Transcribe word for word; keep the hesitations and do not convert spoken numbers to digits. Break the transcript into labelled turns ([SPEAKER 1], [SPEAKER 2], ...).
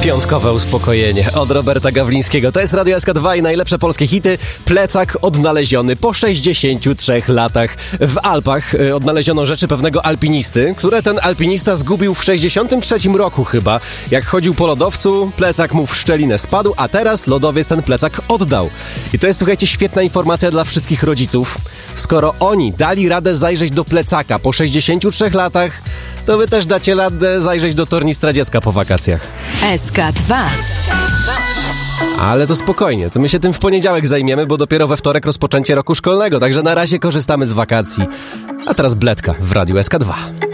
[SPEAKER 1] Piątkowe uspokojenie od Roberta Gawlińskiego. To jest Radio S K dwa i najlepsze polskie hity. Plecak odnaleziony po sześćdziesięciu trzech latach. W Alpach odnaleziono rzeczy pewnego alpinisty, które ten alpinista zgubił w sześćdziesiątym trzecim roku chyba. Jak chodził po lodowcu, plecak mu w szczelinę spadł, a teraz lodowiec ten plecak oddał. I to jest, słuchajcie, świetna informacja dla wszystkich rodziców. Skoro oni dali radę zajrzeć do plecaka po sześćdziesięciu trzech latach, to wy też dacie radę zajrzeć do tornistra dziecka po wakacjach.
[SPEAKER 2] S K dwa.
[SPEAKER 1] Ale to spokojnie, to my się tym w poniedziałek zajmiemy, bo dopiero we wtorek rozpoczęcie roku szkolnego, także na razie korzystamy z wakacji. A teraz Bledka w Radiu S K dwa.